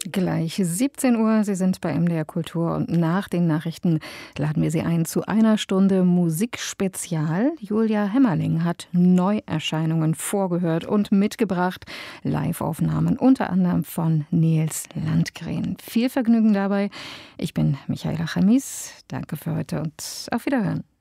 Gleich 17 Uhr, Sie sind bei MDR Kultur und nach den Nachrichten laden wir Sie ein zu einer Stunde Musikspezial. Julia Hemmerling hat Neuerscheinungen vorgehört und mitgebracht, Liveaufnahmen unter anderem von Nils Landgren. Viel Vergnügen dabei. Ich bin Michaela Chamis. Danke für heute und auf Wiederhören.